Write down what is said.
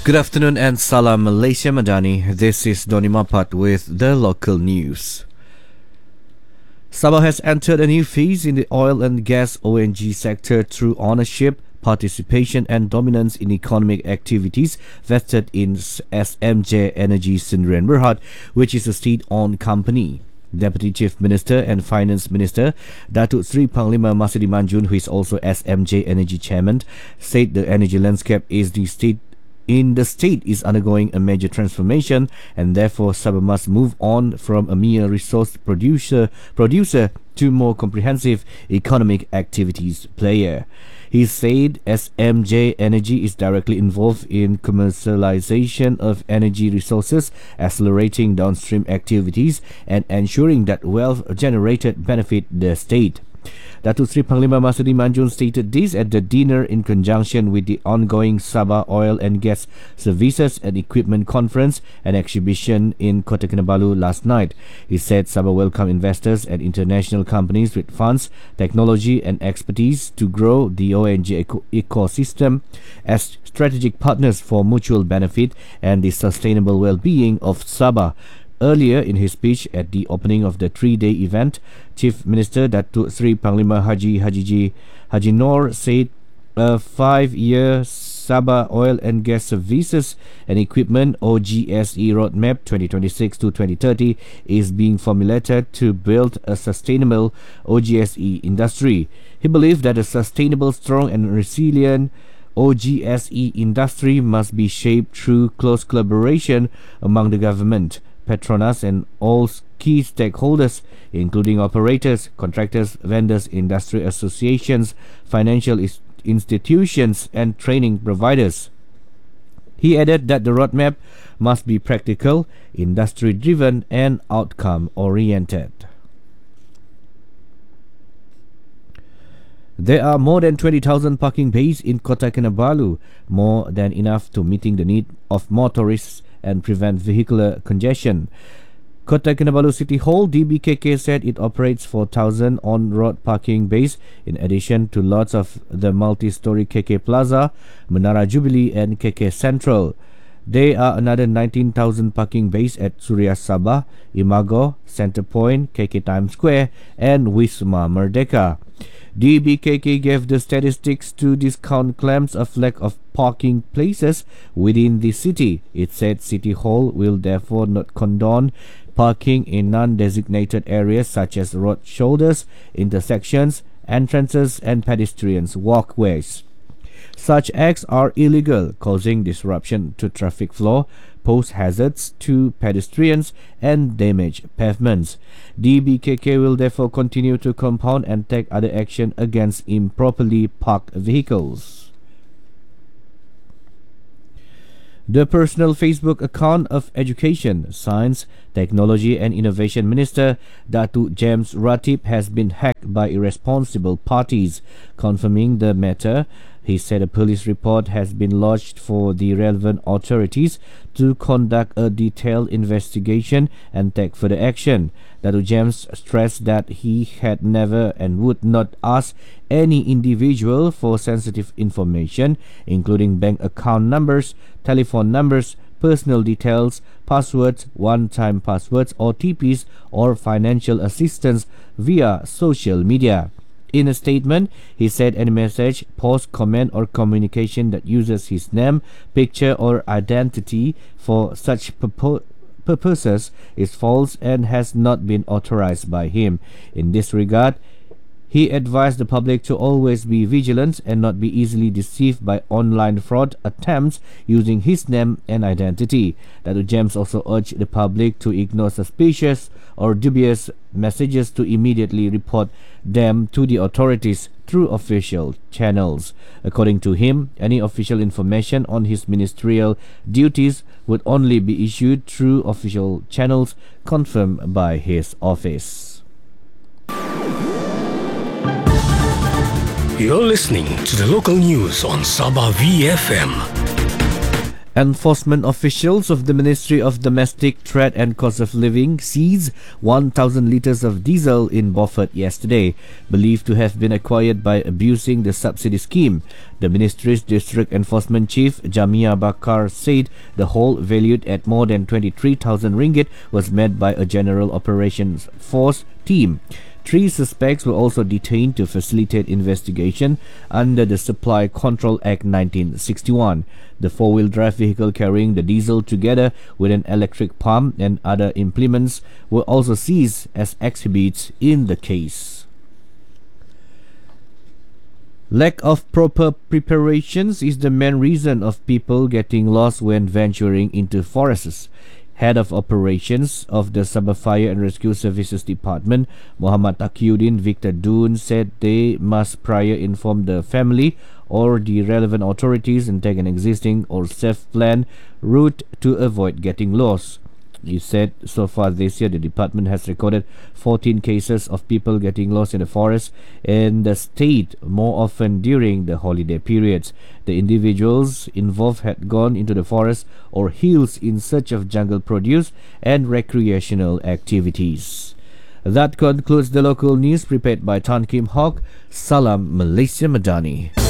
Good afternoon and Salam Malaysia Madani. This is Doni Mapat with the local news. Sabah has entered a new phase in the oil and gas ONG sector through ownership, participation and dominance in economic activities vested in SMJ Energy Sdn Berhad, which is a state-owned company. Deputy Chief Minister and Finance Minister Datuk Seri Panglima Masudi Manjun, who is also SMJ Energy Chairman, said the energy landscape is the state is undergoing a major transformation, and therefore Sabah must move on from a mere resource producer to more comprehensive economic activities player. He said SMJ Energy is directly involved in commercialization of energy resources, accelerating downstream activities and ensuring that wealth generated benefit the state. Datuk Seri Panglima Masudi Manjun stated this at the dinner in conjunction with the ongoing Sabah Oil and Gas Services and Equipment Conference and Exhibition in Kota Kinabalu last night. He said Sabah welcome investors and international companies with funds, technology and expertise to grow the ONG ecosystem as strategic partners for mutual benefit and the sustainable well-being of Sabah. Earlier in his speech at the opening of the 3-day event, Chief Minister Datuk Seri Panglima Haji Noor said a 5-year Sabah Oil and Gas Services and Equipment OGSE Roadmap 2026 to 2030 is being formulated to build a sustainable OGSE industry. He believed that a sustainable, strong and resilient OGSE industry must be shaped through close collaboration among the government, Petronas and all key stakeholders, including operators, contractors, vendors, industry associations, financial institutions and training providers. He added that the roadmap must be practical, industry-driven and outcome-oriented. There are more than 20,000 parking bays in Kota Kinabalu, more than enough to meeting the need of motorists and prevent vehicular congestion. Kota Kinabalu City Hall DBKK said it operates 4,000 on-road parking bays in addition to lots of the multi-story KK Plaza, Menara Jubilee and KK Central. There are another 19,000 parking bays at Suria Sabah, Imago, Center Point, KK Times Square and Wisma Merdeka. DBKK gave the statistics to discount claims of lack of parking places within the city. It said City Hall will therefore not condone parking in non-designated areas such as road shoulders, intersections, entrances and pedestrians walkways. Such acts are illegal, causing disruption to traffic flow, pose hazards to pedestrians and damage pavements. DBKK will therefore continue to compound and take other action against improperly parked vehicles. The personal Facebook account of Education, Science, Technology and Innovation Minister Datuk James Ratib has been hacked by irresponsible parties. Confirming the matter, he said a police report has been lodged for the relevant authorities to conduct a detailed investigation and take further action. Datuk James stressed that he had never and would not ask any individual for sensitive information, including bank account numbers, telephone numbers, personal details, passwords, one-time passwords, OTPs, or financial assistance via social media. In a statement, he said any message, post, comment or communication that uses his name, picture or identity for such purposes is false and has not been authorized by him. In this regard, he advised the public to always be vigilant and not be easily deceived by online fraud attempts using his name and identity. Datuk James also urged the public to ignore suspicious or dubious messages to immediately report them to the authorities through official channels. According to him, any official information on his ministerial duties would only be issued through official channels confirmed by his office. You're listening to the local news on Sabah VFM. Enforcement officials of the Ministry of Domestic Threat and Cost of Living seized 1,000 litres of diesel in Beaufort yesterday, believed to have been acquired by abusing the subsidy scheme. The ministry's district enforcement chief, Jamia Bakar, said the haul, valued at more than 23,000 ringgit, was made by a General Operations Force team. 3 suspects were also detained to facilitate investigation under the Supply Control Act 1961. The 4-wheel drive vehicle carrying the diesel together with an electric pump and other implements were also seized as exhibits in the case. Lack of proper preparations is the main reason of people getting lost when venturing into forests. Head of Operations of the Sabah Fire and Rescue Services Department, Muhammad Taqiyuddin Victor Dun, said they must prior inform the family or the relevant authorities and take an existing or safe plan route to avoid getting lost. He said so far this year the department has recorded 14 cases of people getting lost in the forest in the state, more often during the holiday periods. The individuals involved had gone into the forest or hills in search of jungle produce and recreational activities. That concludes the local news prepared by Tan Kim Hok. Salam Malaysia Madani.